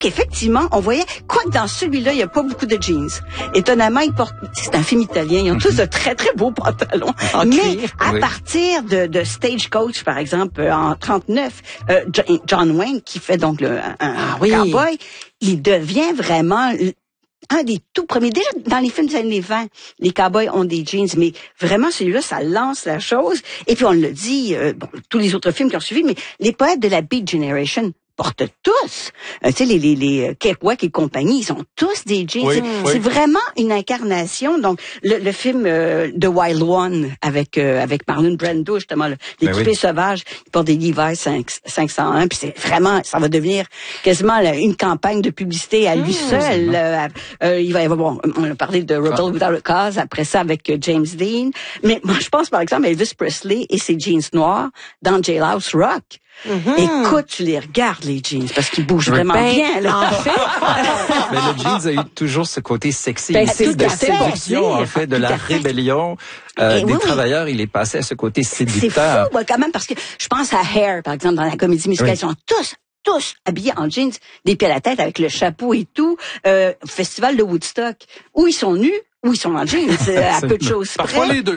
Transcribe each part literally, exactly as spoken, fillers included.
qu'effectivement, on voyait, quoi que dans celui-là, il n'y a pas beaucoup de jeans. Étonnamment, ils portent, c'est un film italien, ils ont tous de très, très beaux pantalons. En Mais cuir, à oui. partir de, de Stagecoach, par exemple, en trente-neuf, euh, John Wayne, qui fait donc le, un, Ah oui. cowboy, il devient vraiment un des tout premiers. Déjà, dans les films des années vingt, les cowboys ont des jeans, mais vraiment, celui-là, ça lance la chose. Et puis, on le dit, euh, bon, tous les autres films qui ont suivi, mais les poètes de la Beat Generation portent tous. Euh, tu sais, les, les, les Kerouac et compagnie, ils ont tous des jeans. Oui, c'est, oui. c'est vraiment une incarnation. Donc, le, le film euh, The Wild One avec euh, avec Marlon Brando, justement, le, les Ben toupets oui. sauvages, ils portent des Levi's cinq cent un, puis c'est vraiment, ça va devenir quasiment là, une campagne de publicité à lui Mmh, seul. Euh, euh, il va y avoir, bon, on a parlé de Rebel Without a Cause, après ça avec euh, James Dean. Mais moi, je pense par exemple à Elvis Presley et ses jeans noirs dans Jailhouse Rock. Mm-hmm. Écoute, tu les regardes, les jeans, parce qu'ils bougent Oui. vraiment Ben, bien. Là. en fait, Mais le jeans a eu toujours ce côté sexy, Ben, aussi, c'est de tout à fait. séduction, en fait, de Tout la à fait. rébellion euh, Et des oui, oui. travailleurs. Il est passé à ce côté C'est séducteur. fou, ouais, quand même, parce que je pense à Hair, par exemple, dans la comédie musicale, Oui. ils sont tous tous habillés en jeans, des pieds à la tête, avec le chapeau et tout, euh, festival de Woodstock, où ils sont nus, où ils sont en jeans, c'est à peu de choses près. Parfois les deux.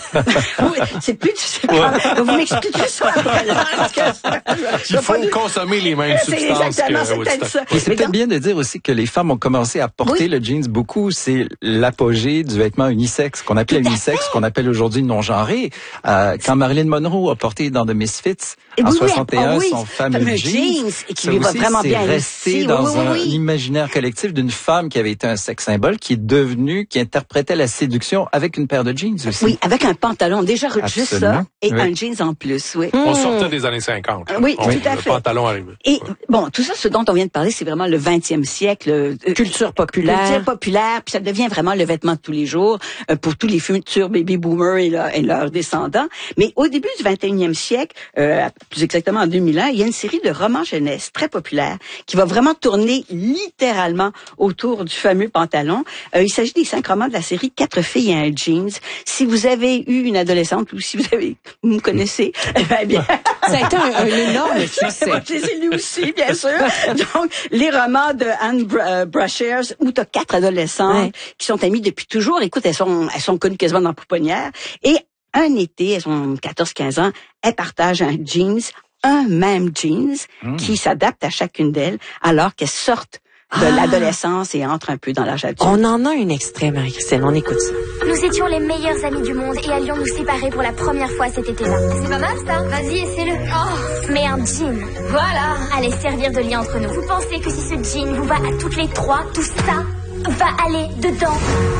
Oui, c'est plus... C'est pas, vous m'expliquez ça après. Là, parce que- Il faut consommer les mêmes C'est substances exactement, que c'est peut-être Woodstock. ça. Et c'est Mais peut-être donc- bien de dire aussi que les femmes ont commencé à porter Oui. le jeans beaucoup. C'est l'apogée du vêtement unisexe, qu'on appelait Tout à unisexe, qu'on appelle aujourd'hui non-genré. Euh, quand Marilyn Monroe a porté dans The Misfits, Et en oui, oui, soixante et un, ah oui, son fameux, fameux jeans, jeans, et qui ça lui va aussi, vraiment c'est bien resté ici. dans Oui, oui, un oui. imaginaire collectif d'une femme qui avait été un sex symbole, qui est devenue, qui interprétait la séduction avec une paire de jeans aussi. Oui, avec un pantalon, déjà juste ça, Absolument. et Oui. un jeans en plus, oui. On sortait des années cinquante. là. Oui, On- tout à le fait. pantalon arrivait. Et bon, tout ça, ce dont on vient de parler, c'est vraiment le vingtième siècle. euh, culture populaire. Culture populaire, puis ça devient vraiment le vêtement de tous les jours euh, pour tous les futurs baby boomers et, leur- et leurs descendants. Mais au début du vingt et unième siècle, euh, plus exactement en deux mille un, il y a une série de romans jeunesse très populaires qui va vraiment tourner littéralement autour du fameux pantalon. Euh, il s'agit des cinq romans de la série Quatre filles et un jeans. Si vous avez eu une adolescente ou si vous avez, vous me connaissez, eh bien, Ça a été un, un énorme succès. moi, je les ai lus aussi, bien sûr. Donc, les romans de Anne Br- euh, Brashares, où tu as quatre adolescentes Ouais. qui sont amies depuis toujours. Écoute, elles sont, elles sont connues quasiment dans la pouponnière. Et un été, elles ont quatorze quinze ans, elles partagent un jeans, un même jeans, qui s'adapte à chacune d'elles, alors qu'elles sortent de Ah. l'adolescence et entrent un peu dans l'âge adulte. On en a un extrait, Marie-Christine. On écoute ça. Nous étions les meilleurs amis du monde et allions nous séparer pour la première fois cet été-là. C'est pas mal ça. Vas-y, essaie-le. Oh. Mais un jean, voilà, allait servir de lien entre nous. Vous pensez que si ce jean vous va à toutes les trois, tout ça va aller dedans.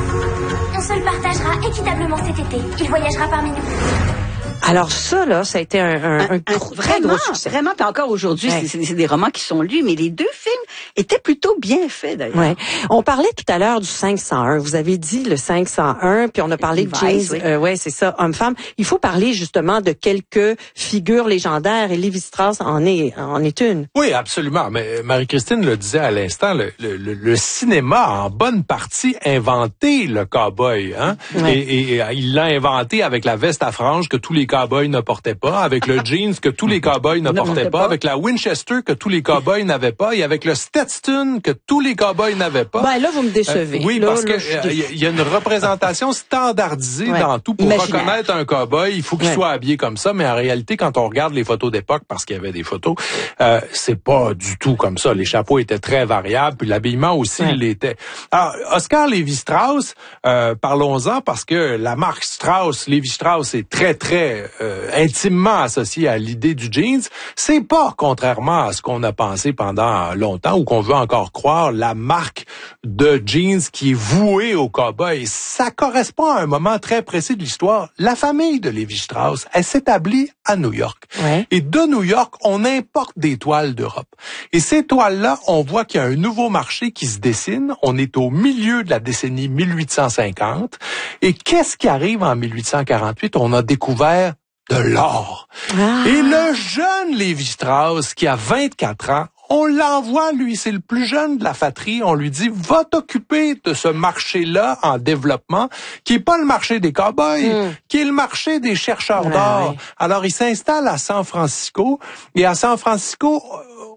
On se le partagera équitablement cet été. Il voyagera parmi nous. Alors ça, là, ça a été un, un, un gros- très vraiment, gros succès. vraiment, puis encore aujourd'hui, Ouais. c'est, c'est- c'est des romans qui sont lus, mais les deux films étaient plutôt bien faits d'ailleurs. Ouais. On parlait tout à l'heure du cinq cent un. Vous avez dit le cinq cent un, puis on a parlé de Levi's, jeans. oui. Euh, ouais, c'est ça, homme-femme. Il faut parler justement de quelques figures légendaires et Lévi Strauss en est en est une. Oui, absolument. Mais Marie-Christine le disait à l'instant, le, le, le- le cinéma a en bonne partie inventé le cow-boy. Hein? Ouais. Et, et, et il l'a inventé avec la veste à franges que tous les cow-boys ne portaient pas, avec le jeans que tous les cow-boys ne Ne portaient portaient pas, pas. avec la Winchester que tous les cow-boys n'avaient pas, et avec le Stetson que tous les cow-boys n'avaient pas. Ben là, vous me décevez. Euh, oui, Là, parce là, que je suis euh, déçue. il y a une représentation standardisée Ouais. dans tout pour Imaginaire. reconnaître un cow-boy. Il faut qu'il Ouais. soit habillé comme ça, mais en réalité, quand on regarde les photos d'époque, parce qu'il y avait des photos, euh, c'est pas du tout comme ça. Les chapeaux étaient très variables, puis l'habillement aussi Ouais. l'était. Alors, Oscar Lévi-Strauss, euh, parlons-en, parce que la marque Strauss, Lévi-Strauss est très, très euh, intimement associée à l'idée du jeans. C'est pas, contrairement à ce qu'on a pensé pendant longtemps, ou qu'on veut encore croire, la marque de jeans qui est vouée au cow-boy. Ça correspond à un moment très précis de l'histoire. La famille de Lévi-Strauss, elle s'établit à New York. Ouais. Et de New York, on importe des toiles d'Europe. Et ces toiles-là, on voit qu'il y a un nouveau marché qui se dessine. On est au milieu de la décennie mille huit cent cinquante. Et qu'est-ce qui arrive en mille huit cent quarante-huit? On a découvert de l'or. Ah. Et le jeune Lévi-Strauss, qui a vingt-quatre ans, on l'envoie, lui, c'est le plus jeune de la fratrie, on lui dit, va t'occuper de ce marché-là en développement, qui est pas le marché des cow-boys, Mm. qui est le marché des chercheurs Ah, d'or. oui. Alors, il s'installe à San Francisco, et à San Francisco,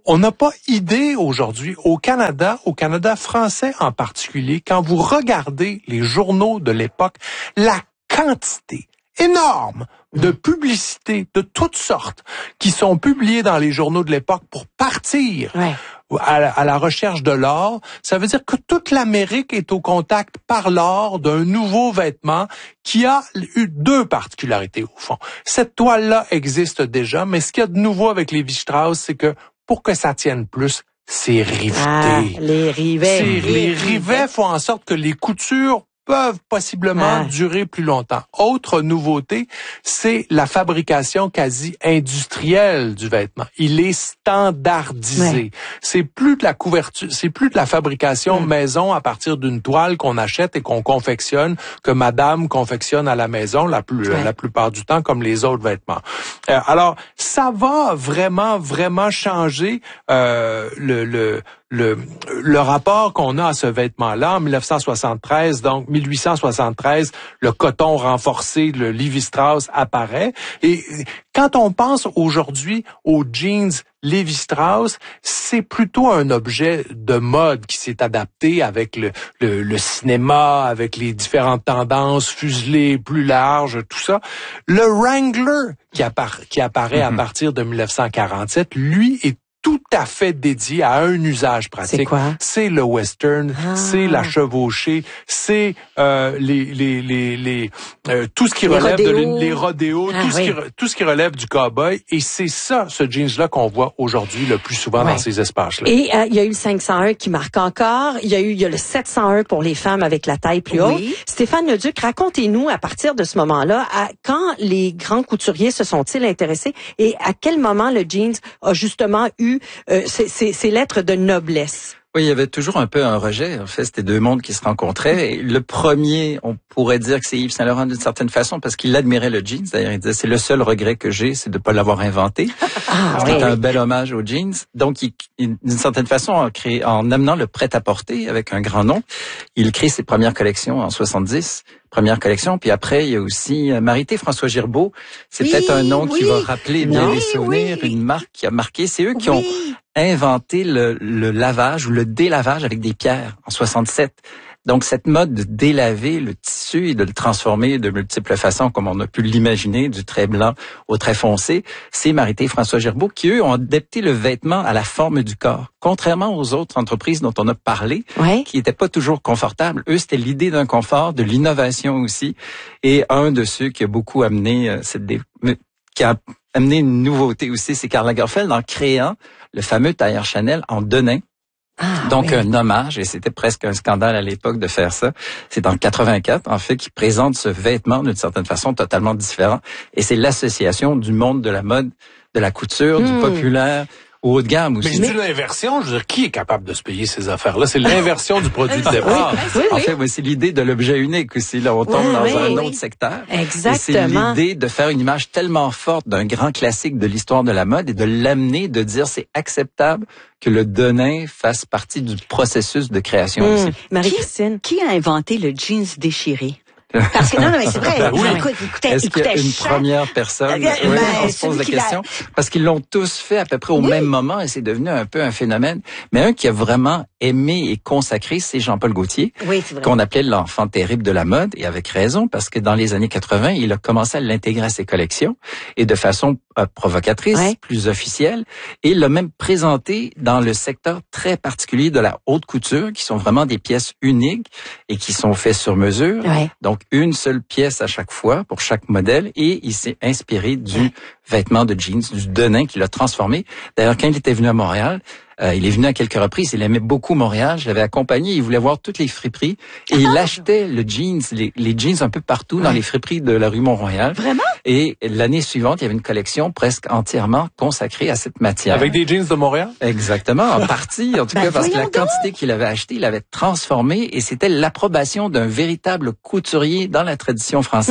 On n'a pas idée aujourd'hui, au Canada, au Canada français en particulier, quand vous regardez les journaux de l'époque, la quantité énorme de publicités de toutes sortes qui sont publiées dans les journaux de l'époque pour partir ouais. à, la, à la recherche de l'or, ça veut dire que toute l'Amérique est au contact par l'or d'un nouveau vêtement qui a eu deux particularités au fond. Cette toile-là existe déjà, mais ce qu'il y a de nouveau avec Lévi-Strauss, c'est que pour que ça tienne plus, c'est riveté. Ah, les rivets. C'est, les rivets font en sorte que les coutures peuvent possiblement ah. durer plus longtemps. Autre nouveauté, c'est la fabrication quasi industrielle du vêtement. Il est standardisé. Ouais. C'est plus de la couverture, c'est plus de la fabrication mmh. maison à partir d'une toile qu'on achète et qu'on confectionne, que madame confectionne à la maison la plus ouais. la plupart du temps comme les autres vêtements. Euh, alors, ça va vraiment vraiment changer euh, le le Le, le rapport qu'on a à ce vêtement-là en mille neuf cent soixante-treize, donc mille huit cent soixante-treize, le coton renforcé, le Lévi-Strauss apparaît. Et quand on pense aujourd'hui aux jeans Lévi-Strauss, c'est plutôt un objet de mode qui s'est adapté avec le, le, le cinéma, avec les différentes tendances fuselées, plus larges, tout ça. Le Wrangler qui, appara- qui apparaît mm-hmm. à partir de mille neuf cent quarante-sept, lui, est tout à fait dédié à un usage pratique. C'est quoi? C'est le western, ah. c'est la chevauchée, c'est euh, les les les les euh, tout ce qui les relève rodéos. de les rodéos, ah, tout oui. ce qui tout ce qui relève du cowboy, et c'est ça, ce jeans là qu'on voit aujourd'hui le plus souvent ouais. dans ces espaces-là. Et euh, il y a eu le cinq cent un qui marque encore, il y a eu il y a le sept cent un pour les femmes avec la taille plus oui. haute. Stéphane Leduc, racontez-nous à partir de ce moment-là, à, quand les grands couturiers se sont-ils intéressés et à quel moment le jeans a justement eu Euh, ces, ces, ces lettres de noblesse? Oui, il y avait toujours un peu un rejet. En fait, c'était deux mondes qui se rencontraient. Et le premier, on pourrait dire que c'est Yves Saint-Laurent d'une certaine façon parce qu'il admirait le jeans. D'ailleurs, il disait, c'est le seul regret que j'ai, c'est de ne pas l'avoir inventé. Ah, c'était oui. un bel hommage aux jeans. Donc, il, il, d'une certaine façon, en, créé, en amenant le prêt-à-porter avec un grand nom, il crée ses premières collections en soixante-dix. Première collection, puis après il y a aussi Marité François Girbeau. C'est oui, peut-être un nom oui. qui va rappeler bien oui, les souvenirs, oui. une marque qui a marqué. C'est eux qui oui. ont inventé le, le lavage ou le délavage avec des pierres en soixante-sept. Donc cette mode de délaver le tissu et de le transformer de multiples façons, comme on a pu l'imaginer, du trait blanc au trait foncé, c'est Marité et François Girbeau qui, eux, ont adapté le vêtement à la forme du corps. Contrairement aux autres entreprises dont on a parlé, ouais. qui n'étaient pas toujours confortables, eux, c'était l'idée d'un confort, de l'innovation aussi. Et un de ceux qui a beaucoup amené euh, cette dé... qui a amené une nouveauté aussi, c'est Karl Lagerfeld en créant le fameux tailleur Chanel en denain. Ah, Donc, oui. un hommage, et c'était presque un scandale à l'époque de faire ça. C'est en quatre-vingt-quatre, en fait, qui présente ce vêtement d'une certaine façon totalement différent. Et c'est l'association du monde de la mode, de la couture, mmh. du populaire, au haut de gamme aussi. Mais c'est une inversion, je veux dire, qui est capable de se payer ces affaires-là? C'est l'inversion du produit de départ. Oui, oui, en fait, oui, c'est l'idée de l'objet unique aussi. Là, on tombe oui, dans oui, un oui. autre secteur. Exactement. Et c'est l'idée de faire une image tellement forte d'un grand classique de l'histoire de la mode et de l'amener, de dire c'est acceptable que le denain fasse partie du processus de création mmh. aussi. Marie-Christine. Qui, qui a inventé le jeans déchiré? Parce que non, non, mais c'est vrai. oui. Écoute, écoutez, Est-ce qu'il y a une chaque... première personne? Ben, oui, ben, on se pose la question. A... Parce qu'ils l'ont tous fait à peu près au oui. même moment et c'est devenu un peu un phénomène. Mais un qui a vraiment aimé et consacré, c'est Jean-Paul Gaultier, oui, c'est vrai. qu'on appelait l'enfant terrible de la mode, et avec raison, parce que dans les années quatre-vingt, il a commencé à l'intégrer à ses collections et de façon euh, provocatrice, ouais. plus officielle, et il l'a même présenté dans le secteur très particulier de la haute couture, qui sont vraiment des pièces uniques et qui sont faites sur mesure. Ouais. Donc, une seule pièce à chaque fois pour chaque modèle, et il s'est inspiré du ouais. vêtement de jeans, du denain qu'il a transformé. D'ailleurs, quand il était venu à Montréal, Euh, il est venu à quelques reprises, il aimait beaucoup Montréal, je l'avais accompagné, il voulait voir toutes les friperies et il achetait le jeans, les, les jeans un peu partout ouais. dans les friperies de la rue Mont-Royal. Vraiment? Et l'année suivante, il y avait une collection presque entièrement consacrée à cette matière. Avec des jeans de Montréal? Exactement, en partie, en tout ben cas parce que la donc. quantité qu'il avait achetée, il l'avait transformée et c'était l'approbation d'un véritable couturier dans la tradition française. Mmh.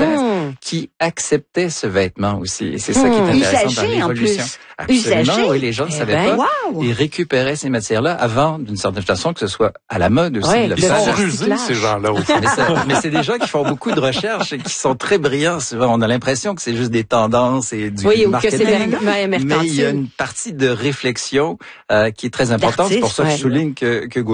qui acceptaient ce vêtement aussi. Et c'est ça qui est Mmh. intéressant Usagé, dans l'évolution. en plus. Absolument, Usagé. oui, les gens ne Eh savaient ben, pas. wow. Ils récupéraient ces matières-là avant, d'une certaine façon, que ce soit à la mode aussi. Ouais, le Ils Le sont fashion. recyclage. rusés, ces gens-là, au fond. Mais, ça- mais c'est des gens qui font beaucoup de recherches et qui sont très brillants. Souvent, on a l'impression que c'est juste des tendances et du Oui, ou que marketing. c'est mer- mer- Mais il y a mercantile. une partie de réflexion euh, qui est très importante. C'est pour ça que D'artiste, je ouais. souligne que, que